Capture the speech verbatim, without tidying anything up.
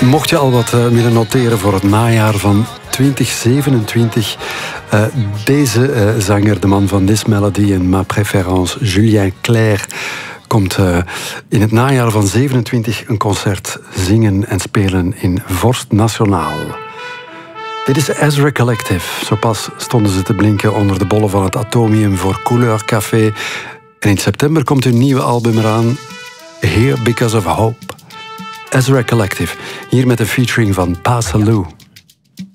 Mocht je al wat uh, willen noteren voor het najaar van twintig zevenentwintig... Uh, deze uh, zanger, de man van This Melody en Ma Préférence, Julien Clerc, komt uh, in het najaar van zevenentwintig een concert zingen en spelen in Vorst Nationaal. Dit is Ezra Collective. Zo pas stonden ze te blinken onder de bollen van het Atomium voor Couleur Café. En in september komt hun nieuwe album eraan, Here Because of Hope. Ezra Collective, hier met een featuring van Pa Salieu.